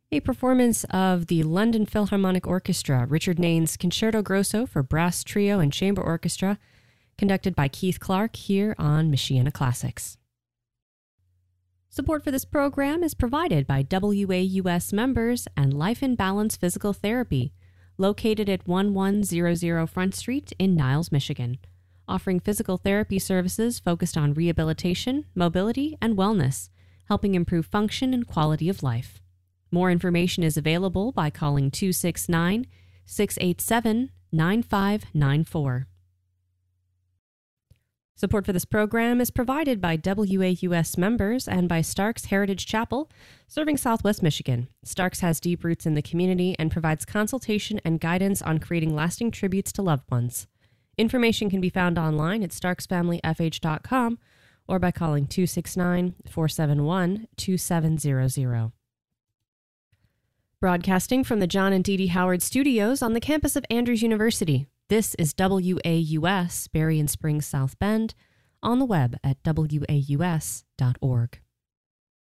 A performance of the London Philharmonic Orchestra, Richard Nain's Concerto Grosso for Brass Trio and Chamber Orchestra, conducted by Keith Clark here on Michiana Classics. Support for this program is provided by WAUS members and Life in Balance Physical Therapy, located at 1100 Front Street in Niles, Michigan, offering physical therapy services focused on rehabilitation, mobility, and wellness, helping improve function and quality of life. More information is available by calling 269-687-9594. Support for this program is provided by WAUS members and by Starks Heritage Chapel, serving Southwest Michigan. Starks has deep roots in the community and provides consultation and guidance on creating lasting tributes to loved ones. Information can be found online at starksfamilyfh.com or by calling 269-471-2700. Broadcasting from the John and Dee Dee Howard Studios on the campus of Andrews University, this is WAUS, Berrien Springs, South Bend, on the web at waus.org.